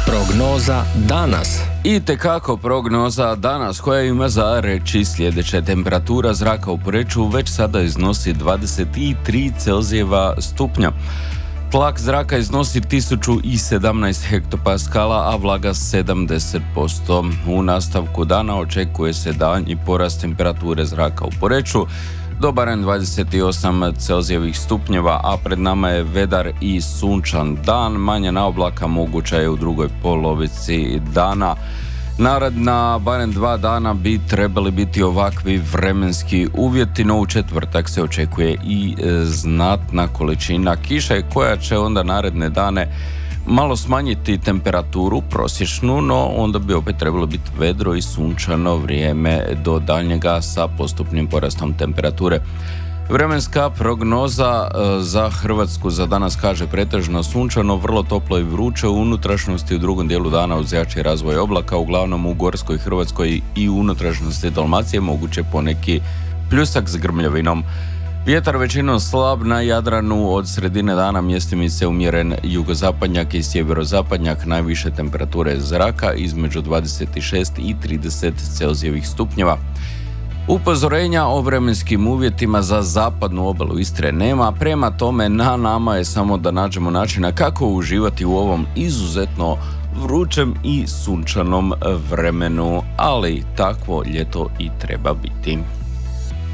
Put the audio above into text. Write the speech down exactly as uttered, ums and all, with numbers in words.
Prognoza danas. I tekako prognoza danas koja ima za reći sljedeće. Temperatura zraka u Poreču već sada iznosi dvadeset tri Celzijeva stupnja. Tlak zraka iznosi tisuću sedamnaest hektopaskala, a vlaga sedamdeset posto. U nastavku dana očekuje se daljnji porast temperature zraka u Poreču do barem dvadeset osam Celzijevih stupnjeva, a pred nama je vedar i sunčan dan. Manje naoblaka moguća je u drugoj polovici dana. Naredna barem dva dana bi trebali biti ovakvi vremenski uvjeti, no u četvrtak se očekuje i znatna količina kiše koja će onda naredne dane malo smanjiti temperaturu prosječnu, no onda bi opet trebalo biti vedro i sunčano vrijeme do daljnjega sa postupnim porastom temperature. Vremenska prognoza za Hrvatsku za danas kaže pretežno sunčano, vrlo toplo i vruće u unutrašnjosti, u drugom dijelu dana uz jači razvoj oblaka, uglavnom u gorskoj Hrvatskoj i u unutrašnjosti Dalmacije moguće poneki pljusak s grmljavinom. Vjetar većinom slab na Jadranu, od sredine dana mjestimice umjeren jugozapadnjak i sjeverozapadnjak, najviše temperature zraka između dvadeset šest i trideset Celzijevih stupnjeva. Upozorenja o vremenskim uvjetima za zapadnu obalu Istre nema, prema tome na nama je samo da nađemo načina kako uživati u ovom izuzetno vrućem i sunčanom vremenu, ali takvo ljeto i treba biti.